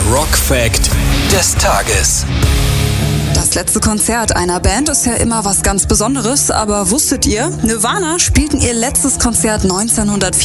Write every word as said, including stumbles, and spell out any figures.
Rock Fact des Tages. Das letzte Konzert einer Band ist ja immer was ganz Besonderes, aber wusstet ihr, Nirvana spielten ihr letztes Konzert neunzehnhundertvierundachtzig